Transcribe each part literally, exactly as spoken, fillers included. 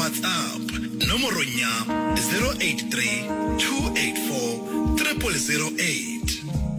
WhatsApp nomorong ya zero eight three two eight four zero zero zero eight.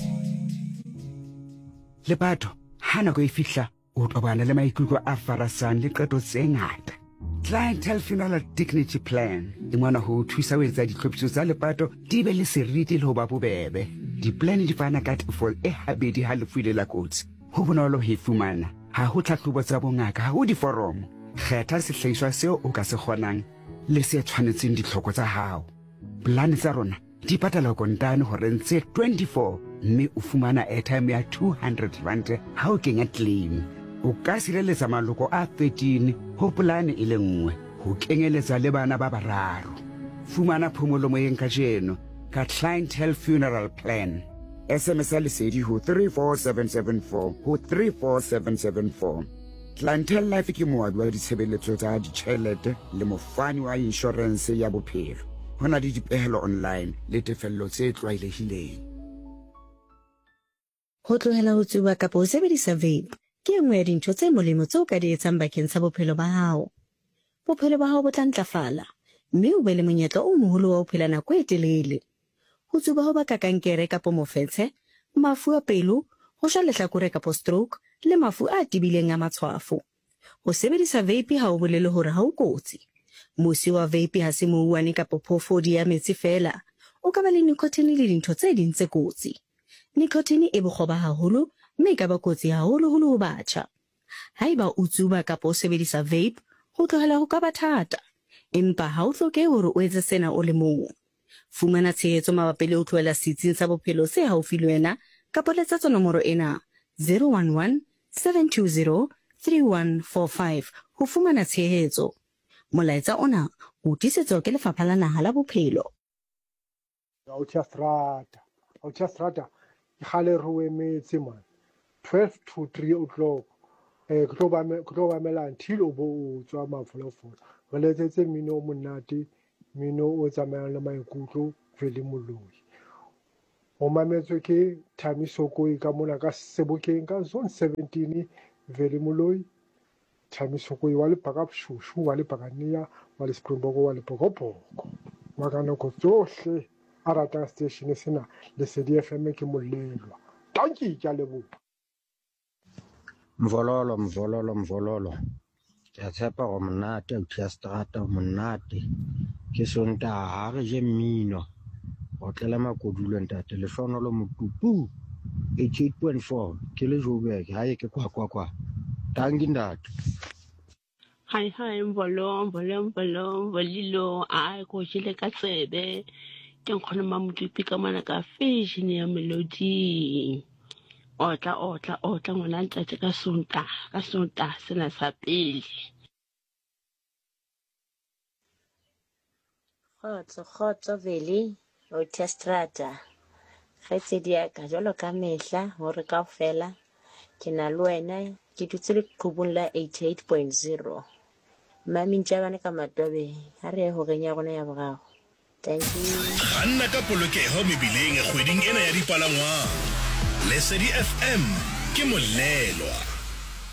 Lepato hana go ifihla o tobana le maikutlo a farasang le qeto tse ngata. Clientele Funeral Dignity Plan di ngwana ho thusa ho etsa ditlhophiso tsa lepato di be le seriti le ho ba bobebe. Di-plan di fana ka tefo e habedi ha lefuile la kotsi. Ho bonolo ho fumana. Ha ho tlhahlobo tsa bongaka, ha ho diforomo. Kgetha sehlahiswa seo o ka se kgonang le se tshwanetseng ditlhoko tsa hao. Plan tsa rona di patala kontane hore ntse twenty-four mme o fumana airtime ya two hundred rand ha o kenya claim. O ka sireletsa maloko a thirteen ho polane e le nngwe ho kenyeletsa le bana ba bararo. Fumana phomolo moyeng ka jeno ka Clientele Funeral Plan. S M S lesedi ho three four seven seven four ho three four seven seven four. Clientele Life ke moabi wa ditshebeletso tsa ditjhelete le mofani wa insurance ya bophelo. Hona di dipehelo online le tefello tse tlwaelehileng. Ho tlohela ho tsuba kapa ho sebedisa vape ke nngwe ya dintho tse molemo tseo ka di etsang bakeng sa bophelo ba hao. Bophelo ba hao bo tla ntlafala, mme o be le monyetla o moholo wa ho phela nako e telele. Ho tsuba ho baka kankere kapa mofetshe, mafu a pelo, ho sha lehlakore kapa stroke, le mafu a tibileng a matshwafo. Ho sebedisa vape ha o bolele hore ha o kotsi. Mosi wa vape ha se mouwane kapa phofodi ya metsi fela. O ka ba le nicotine le dintho tse ding tse kotsi. Nicotine e bohloba haholo, mme ka ba kotsi haholo holo ho batjha. Haeba o tsuba kapa o sebedisa vape, ho tlohela ho ka ba thata. Empa ha o hloke hore o etse sena o le mong. Fumana tshehetso mabapi le ho tlohela setsing sa bophelo se haufi le wena kapa letsetsa nomoro ena zero one one seven two zero three one four five ho fumana tshehetso. Molaetsa ona o tiisetswa ke Lefapha la Naha la Bophelo. Autostrada, autostrada, khale ruwe metse man. twelve to three o'clock. Eh kutoba kutoba mela until obo tswa mafolofolo. Re letsetse mmino o monate, mmino o tsamayang le maikutlo Veli Moloi. O mametswe ke Thamiso Koi ka mona ka Sebokeng ka zone seventeen Veli Moloi. Thamiso Koi wa le paka Shushu wa le pakania wa le Springbok wa le Pokopoko. Makana ko tsohle a rata station sena le C D F M ke molelwa. Tanki ka lebo. Mvololo mvololo mvololo. Ke tshepa go monate o tšea strata monate ke Sontaga ha re je mmino o tlela makodulo ntate le fonolo motupu eighty-eight point four ke le Joburg ha e ke kwa kwa kwa tangi ntate. Hi hi mvolo mvolo mvolo mvolilo a go jile ka tsebe ke nkgona mamutupi ka mana ka fashion ya melody. Otla otla otla ngwana ntate ka Sontaga ka Sontaga sena sa pele. Khotso khotso Veli Autostrada. Kgetsi dia ka jolo ka mehla hore kaofela ke na le wena ke dutse le qhubung la eighty-eight point zero. Mami ntjabane ka Matobe ha re ho renya rona ya boraro. Thank you. Ganna ka polokeho mebileng kgweding ena ya dipalangwang. Lesedi F M ke molelwa.